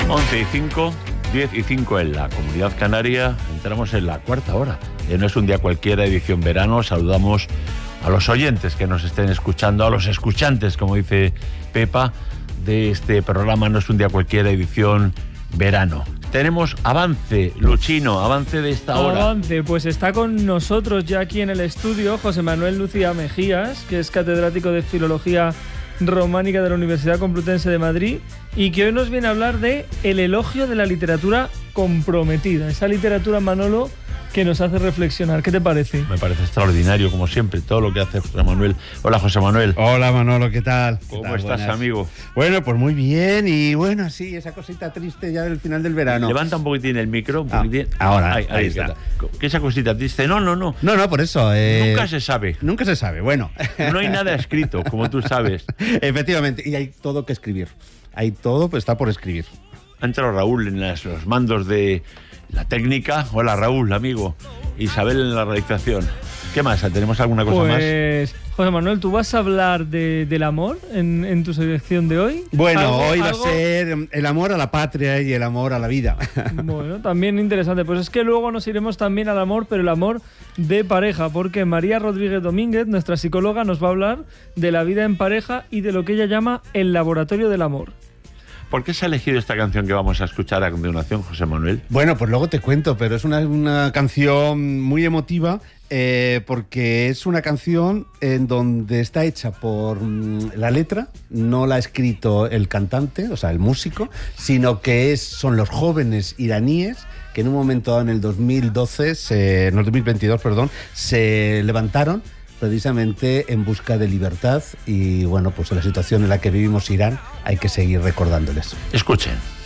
11:05, 10:05 en la Comunidad Canaria. Entramos en la cuarta hora. No es un día cualquiera, edición verano. Saludamos a los oyentes que nos estén escuchando, a los escuchantes, como dice Pepa, de este programa. No es un día cualquiera, edición verano. Tenemos avance, Luchino, avance de esta hora. Avance, pues está con nosotros ya aquí en el estudio José Manuel Lucía Mejías, que es catedrático de Filología Románica de la Universidad Complutense de Madrid y que hoy nos viene a hablar de el elogio de la literatura comprometida, esa literatura, Manolo, que nos hace reflexionar. ¿Qué te parece? Me parece extraordinario, como siempre, todo lo que hace José Manuel. Hola, José Manuel. Hola, Manolo, ¿qué tal? ¿Cómo estás, amigo? Bueno, pues muy bien, y bueno, sí, esa cosita triste ya del final del verano. Levanta un poquitín el micro, un poquitín. Ahora, ahí está. ¿Qué esa cosita triste? No. No, por eso. Nunca se sabe. Nunca se sabe, bueno. No hay nada escrito, como tú sabes. Efectivamente, y hay todo que escribir. Hay todo, pues está por escribir. Ha entrado Raúl en los mandos de la técnica. Hola, Raúl, amigo. Isabel en la realización. ¿Qué más? ¿Tenemos alguna cosa más? Pues, José Manuel, ¿tú vas a hablar del amor en tu selección de hoy? Bueno, hoy va a ser el amor a la patria y el amor a la vida. Bueno, también interesante. Pues es que luego nos iremos también al amor, pero el amor de pareja, porque María Rodríguez Domínguez, nuestra psicóloga, nos va a hablar de la vida en pareja y de lo que ella llama el laboratorio del amor. ¿Por qué se ha elegido esta canción que vamos a escuchar a continuación, José Manuel? Bueno, pues luego te cuento, pero es una canción muy emotiva porque es una canción en donde está hecha por la letra, no la ha escrito el cantante, o sea, el músico, sino que son los jóvenes iraníes que en un momento dado en el 2022, se levantaron precisamente en busca de libertad y bueno, pues en la situación en la que vivimos Irán hay que seguir recordándoles. Escuchen.